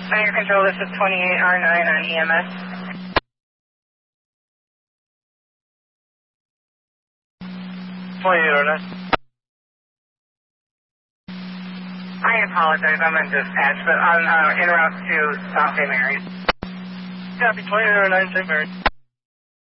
Fire control, this is 28R9 on EMS. I apologize, I'm in dispatch, but I'm en route to South St. Mary's. Copy, 2809 St. Mary's.